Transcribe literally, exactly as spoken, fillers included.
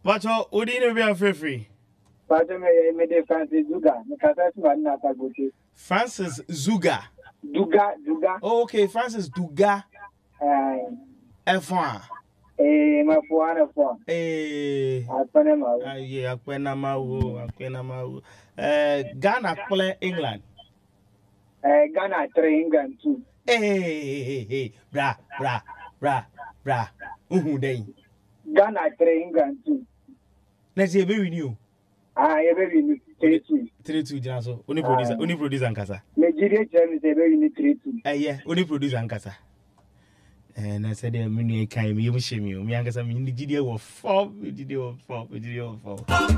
But oh, we didn't be free free. But I made a Francis Duga, because that's what not a good. Francis Zuga. Duga, Duga. Oh, okay, Francis Duga. F one. Eh, my phone, phone. Eh, Apenama. yeah, Aquenama, Aquenama. Eh, Ghana play England. Eh, Ghana three England too. Hey, hey, bra, bra, bra, bra. Uhu day. Ghana three England too. Let's say very new. Ah, very new. Three two. Three two, Janso. Only producer, only producer and casa. Nigeria Germany is very new three two. Eh, yeah, only producer and casa. And I said, I'm going to came, you shame you. Me and Casa, me, G D O four, G D O four, G D O four.